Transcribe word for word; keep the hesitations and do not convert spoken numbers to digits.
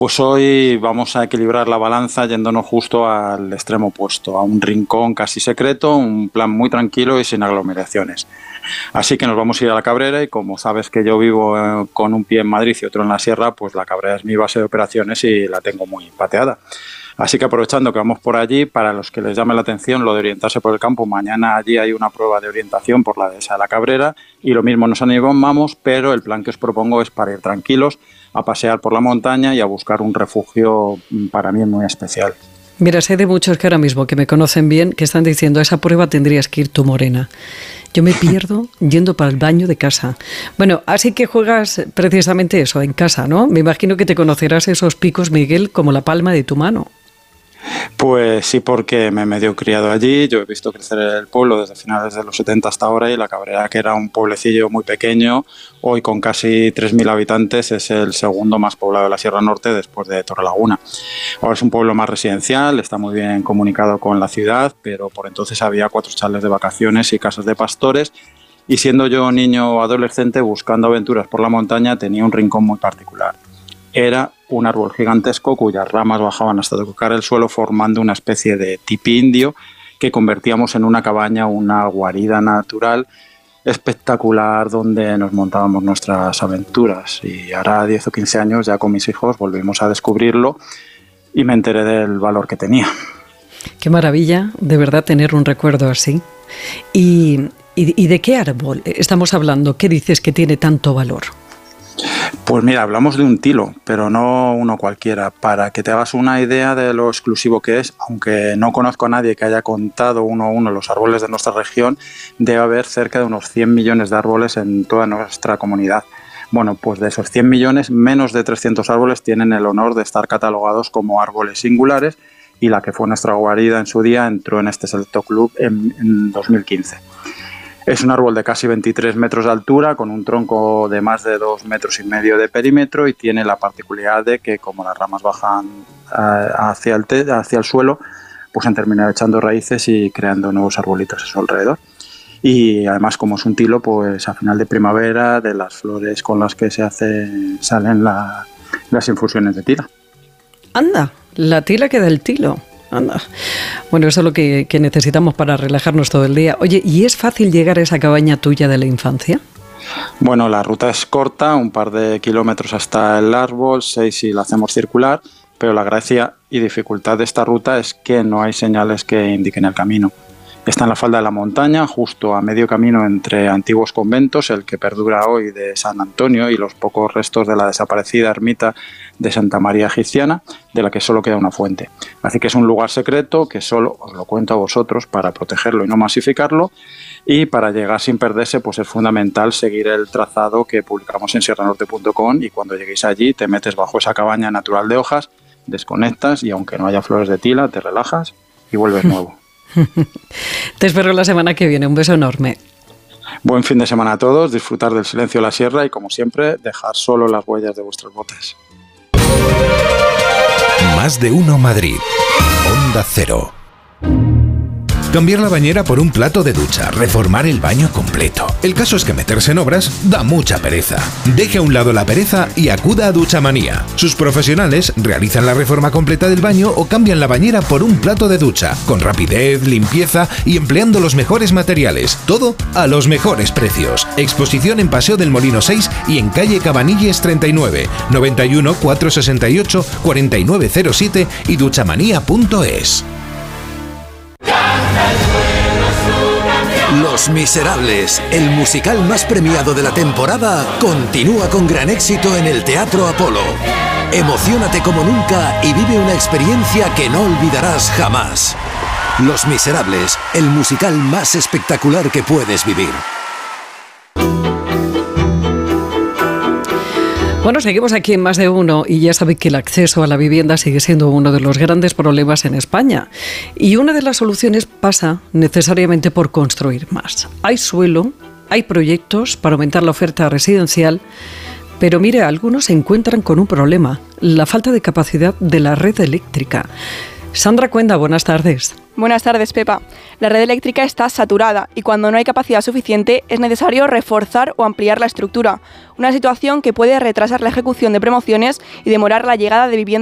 Pues hoy vamos a equilibrar la balanza yéndonos justo al extremo opuesto, a un rincón casi secreto, un plan muy tranquilo y sin aglomeraciones. Así que nos vamos a ir a la Cabrera y como sabes que yo vivo eh, con un pie en Madrid y otro en la Sierra, pues la Cabrera es mi base de operaciones y la tengo muy pateada. Así que aprovechando que vamos por allí, para los que les llame la atención lo de orientarse por el campo, mañana allí hay una prueba de orientación por la dehesa de la Cabrera y lo mismo nos animamos, pero el plan que os propongo es para ir tranquilos, a pasear por la montaña y a buscar un refugio para mí muy especial. Mira, sé de muchos que ahora mismo que me conocen bien que están diciendo esa prueba tendrías que ir tú, Morena. Yo me pierdo yendo para el baño de casa. Bueno, así que juegas precisamente eso, en casa, ¿no? Me imagino que te conocerás esos picos, Miguel, como la palma de tu mano. Pues sí, porque me he medio criado allí. Yo he visto crecer el pueblo desde finales de los setenta hasta ahora y la Cabrera, que era un pueblecillo muy pequeño, hoy con casi tres mil habitantes es el segundo más poblado de la Sierra Norte después de Torrelaguna. Ahora es un pueblo más residencial, está muy bien comunicado con la ciudad, pero por entonces había cuatro chalets de vacaciones y casas de pastores y siendo yo niño o adolescente buscando aventuras por la montaña tenía un rincón muy particular. Era un árbol gigantesco cuyas ramas bajaban hasta tocar el suelo formando una especie de tipi indio que convertíamos en una cabaña, una guarida natural espectacular donde nos montábamos nuestras aventuras. Y ahora diez o quince años ya con mis hijos volvimos a descubrirlo y me enteré del valor que tenía. Qué maravilla, de verdad, tener un recuerdo así. ¿Y, y, y de qué árbol estamos hablando? ¿Qué dices que tiene tanto valor? Pues mira, hablamos de un tilo, pero no uno cualquiera. Para que te hagas una idea de lo exclusivo que es, aunque no conozco a nadie que haya contado uno a uno los árboles de nuestra región, debe haber cerca de unos cien millones de árboles en toda nuestra comunidad. Bueno, pues de esos cien millones, menos de trescientos árboles tienen el honor de estar catalogados como árboles singulares y la que fue nuestra guarida en su día entró en este selecto club en, en dos mil quince. Es un árbol de casi veintitrés metros de altura, con un tronco de más de dos metros y medio de perímetro y tiene la particularidad de que como las ramas bajan hacia el, te- hacia el suelo, pues han terminado echando raíces y creando nuevos arbolitos a su alrededor. Y además, como es un tilo, pues a final de primavera, de las flores con las que se hace, salen la, las infusiones de tila. Anda, la tila que da el tilo. Anda. Bueno, eso es lo que, que necesitamos para relajarnos todo el día. Oye, ¿y es fácil llegar a esa cabaña tuya de la infancia? Bueno, la ruta es corta, un par de kilómetros hasta el árbol, seis si la hacemos circular, pero la gracia y dificultad de esta ruta es que no hay señales que indiquen el camino. Está en la falda de la montaña, justo a medio camino entre antiguos conventos, el que perdura hoy de San Antonio y los pocos restos de la desaparecida ermita de Santa María Egipciana, de la que solo queda una fuente. Así que es un lugar secreto que solo os lo cuento a vosotros para protegerlo y no masificarlo, y para llegar sin perderse pues es fundamental seguir el trazado que publicamos en sierra norte punto com y cuando lleguéis allí te metes bajo esa cabaña natural de hojas, desconectas y aunque no haya flores de tila te relajas y vuelves nuevo. Te espero la semana que viene. Un beso enorme. Buen fin de semana a todos, disfrutar del silencio de la sierra y, como siempre, dejar solo las huellas de vuestros botes. Más de uno Madrid. Onda Cero. Cambiar la bañera por un plato de ducha, reformar el baño completo. El caso es que meterse en obras da mucha pereza. Deje a un lado la pereza y acuda a Duchamanía. Sus profesionales realizan la reforma completa del baño o cambian la bañera por un plato de ducha, con rapidez, limpieza y empleando los mejores materiales. Todo a los mejores precios. Exposición en Paseo del Molino seis y en calle Cabanilles treinta y nueve, noventa y uno, cuatrocientos sesenta y ocho, cuarenta y nueve cero siete y duchamanía punto es. Los Miserables, el musical más premiado de la temporada, continúa con gran éxito en el Teatro Apolo. Emociónate como nunca y vive una experiencia que no olvidarás jamás. Los Miserables, el musical más espectacular que puedes vivir. Bueno, seguimos aquí en Más de Uno y ya sabéis que el acceso a la vivienda sigue siendo uno de los grandes problemas en España. Y una de las soluciones pasa necesariamente por construir más. Hay suelo, hay proyectos para aumentar la oferta residencial, pero mire, algunos se encuentran con un problema, la falta de capacidad de la red eléctrica. Sandra Cuenda, buenas tardes. Buenas tardes, Pepa. La red eléctrica está saturada y cuando no hay capacidad suficiente es necesario reforzar o ampliar la estructura. Una situación que puede retrasar la ejecución de promociones y demorar la llegada de viviendas